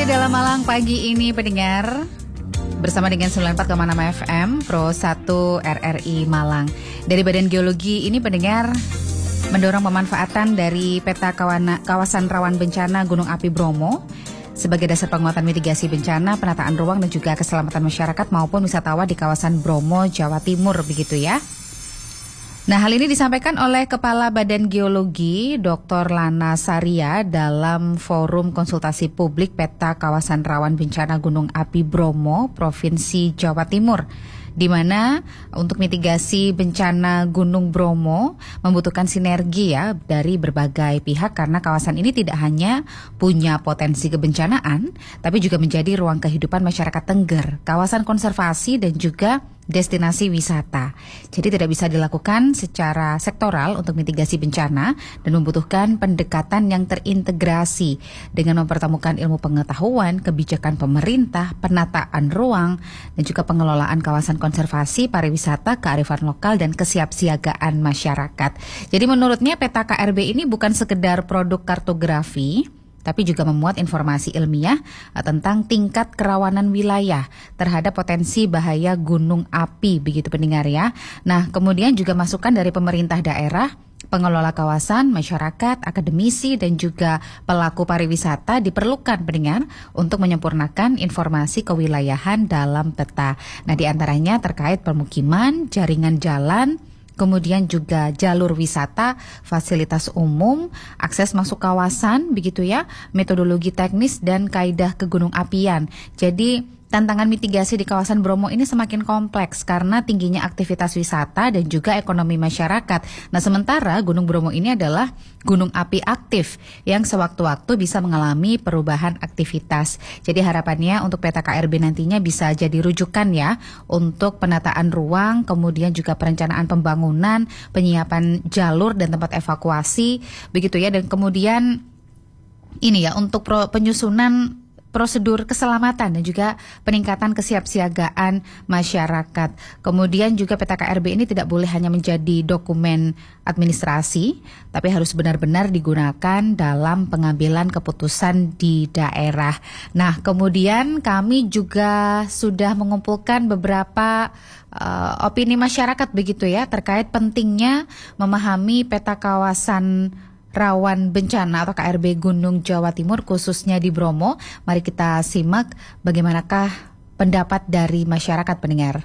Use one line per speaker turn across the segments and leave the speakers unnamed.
dalam Malang pagi ini pendengar bersama dengan 94,6 FM Pro 1 RRI Malang. Dari Badan Geologi ini pendengar mendorong pemanfaatan dari peta kawasan rawan bencana Gunung Api Bromo sebagai dasar penguatan mitigasi bencana, penataan ruang dan juga keselamatan masyarakat maupun wisatawan di kawasan Bromo, Jawa Timur begitu ya. Nah, hal ini disampaikan oleh Kepala Badan Geologi Dr. Lana Saria dalam forum konsultasi publik peta kawasan rawan bencana Gunung Api Bromo, Provinsi Jawa Timur, di mana untuk mitigasi bencana Gunung Bromo membutuhkan sinergi ya dari berbagai pihak karena kawasan ini tidak hanya punya potensi kebencanaan, tapi juga menjadi ruang kehidupan masyarakat Tengger, kawasan konservasi dan juga destinasi wisata. Jadi tidak bisa dilakukan secara sektoral untuk mitigasi bencana dan membutuhkan pendekatan yang terintegrasi dengan mempertemukan ilmu pengetahuan, kebijakan pemerintah, penataan ruang, dan juga pengelolaan kawasan konservasi, pariwisata, kearifan lokal, dan kesiapsiagaan masyarakat. Jadi menurutnya peta KRB ini bukan sekedar produk kartografi, tapi juga memuat informasi ilmiah tentang tingkat kerawanan wilayah terhadap potensi bahaya gunung api, begitu pendengar ya. Nah, kemudian juga masukan dari pemerintah daerah, pengelola kawasan, masyarakat, akademisi, dan juga pelaku pariwisata diperlukan pendengar untuk menyempurnakan informasi kewilayahan dalam peta. Nah, di antaranya terkait permukiman, jaringan jalan, kemudian juga jalur wisata, fasilitas umum, akses masuk kawasan, begitu ya, metodologi teknis dan kaidah kegunung apian. Jadi tantangan mitigasi di kawasan Bromo ini semakin kompleks karena tingginya aktivitas wisata dan juga ekonomi masyarakat. Nah, sementara Gunung Bromo ini adalah gunung api aktif yang sewaktu-waktu bisa mengalami perubahan aktivitas. Jadi harapannya untuk peta KRB nantinya bisa jadi rujukan ya untuk penataan ruang, kemudian juga perencanaan pembangunan, penyiapan jalur dan tempat evakuasi, begitu ya. Dan kemudian ini ya untuk penyusunan prosedur keselamatan dan juga peningkatan kesiapsiagaan masyarakat. Kemudian juga peta KRB ini tidak boleh hanya menjadi dokumen administrasi, tapi harus benar-benar digunakan dalam pengambilan keputusan di daerah. Nah, kemudian kami juga sudah mengumpulkan beberapa opini masyarakat begitu ya terkait pentingnya memahami peta kawasan rawan bencana atau KRB Gunung Jawa Timur khususnya di Bromo. Mari kita simak bagaimanakah pendapat dari masyarakat pendengar.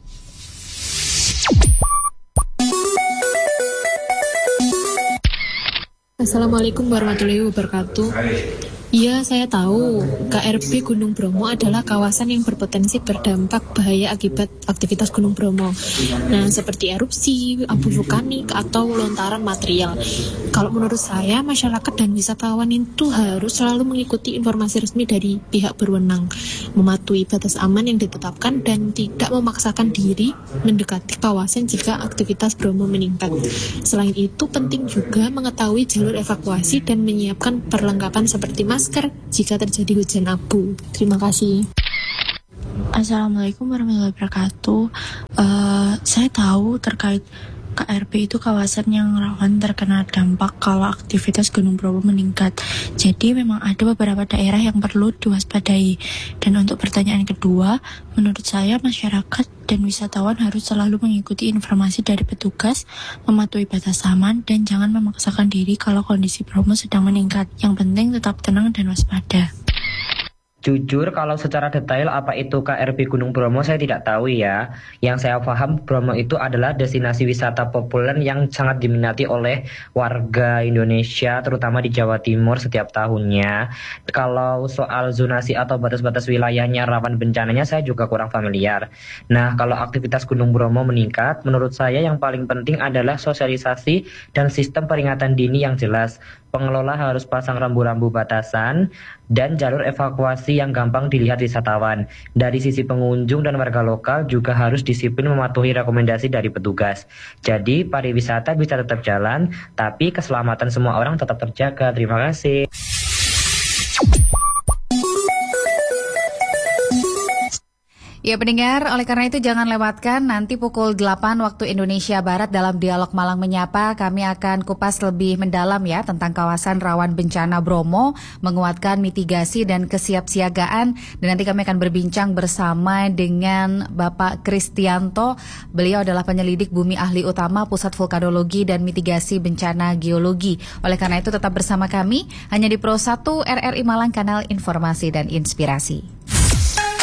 Assalamualaikum warahmatullahi wabarakatuh. Ya, saya tahu KRB Gunung Bromo adalah kawasan yang berpotensi berdampak bahaya akibat aktivitas Gunung Bromo. Nah, seperti erupsi, abu vulkanik, atau lontaran material. Kalau menurut saya, masyarakat dan wisatawan itu harus selalu mengikuti informasi resmi dari pihak berwenang, mematuhi batas aman yang ditetapkan, dan tidak memaksakan diri mendekati kawasan jika aktivitas Bromo meningkat. Selain itu, penting juga mengetahui jalur evakuasi dan menyiapkan perlengkapan seperti masker jika terjadi hujan abu. Terima kasih.
Assalamualaikum warahmatullahi wabarakatuh. Saya tahu terkait KRB itu kawasan yang rawan terkena dampak kalau aktivitas Gunung Bromo meningkat. Jadi memang ada beberapa daerah yang perlu diwaspadai. Dan untuk pertanyaan kedua, menurut saya masyarakat dan wisatawan harus selalu mengikuti informasi dari petugas, mematuhi batas aman, dan jangan memaksakan diri kalau kondisi Bromo sedang meningkat. Yang penting tetap tenang dan waspada.
Jujur kalau secara detail apa itu KRB Gunung Bromo saya tidak tahu ya. Yang saya paham Bromo itu adalah destinasi wisata populer yang sangat diminati oleh warga Indonesia terutama di Jawa Timur setiap tahunnya. Kalau soal zonasi atau batas-batas wilayahnya rawan bencananya saya juga kurang familiar. Nah, kalau aktivitas Gunung Bromo meningkat, menurut saya yang paling penting adalah sosialisasi dan sistem peringatan dini yang jelas. Pengelola harus pasang rambu-rambu batasan dan jalur evakuasi yang gampang dilihat wisatawan. Dari sisi pengunjung dan warga lokal juga harus disiplin mematuhi rekomendasi dari petugas. Jadi pariwisata bisa tetap jalan, tapi keselamatan semua orang tetap terjaga. Terima kasih.
Ya pendengar, oleh karena itu jangan lewatkan nanti pukul 8 waktu Indonesia Barat dalam Dialog Malang Menyapa. Kami akan kupas lebih mendalam ya tentang kawasan rawan bencana Bromo, menguatkan mitigasi dan kesiapsiagaan. Dan nanti kami akan berbincang bersama dengan Bapak Kristianto. Beliau adalah penyelidik bumi ahli utama Pusat Vulkanologi dan Mitigasi Bencana Geologi. Oleh karena itu tetap bersama kami hanya di Pro 1 RRI Malang, kanal informasi dan inspirasi.